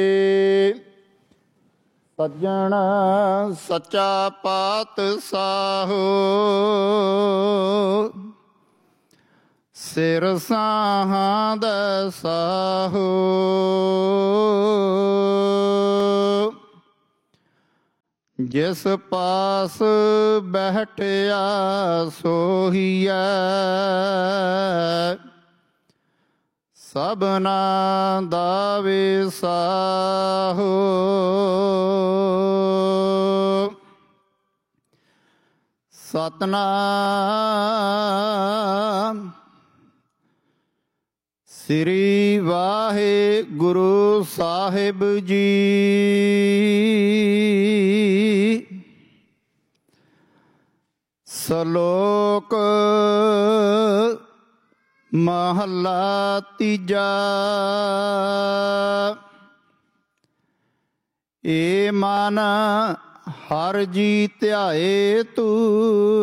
ਸੱਜਣ ਸੱਚਾ ਪਾਤਸ਼ਾਹ ਸਿਰ ਸਾਹਾਂ ਦਾ ਸਾਹੋ ਜਿਸ ਪਾਸ ਬੈਠਿਆ ਸੋਹੀਐ ਸਭਨਾ ਦਾ ਵਿਸਾਹੋ ਸਤਨਾਮ ਸ੍ਰੀ ਵਾਹਿਗੁਰੂ ਸਾਹਿਬ ਜੀ। ਸ਼ਲੋਕ ਮਹੱਲਾ ਤੀਜਾ। ਏ ਮਨ ਹਰਿ ਜੀ ਧਿਆਏ ਤੂੰ